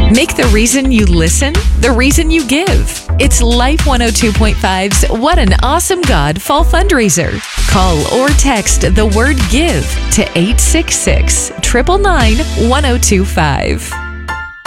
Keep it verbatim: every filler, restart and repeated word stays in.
Make the reason you listen the reason you give. It's Life one oh two point five's What an Awesome God Fall Fundraiser. Call or text the word GIVE to eight six six, nine nine nine, one oh two five.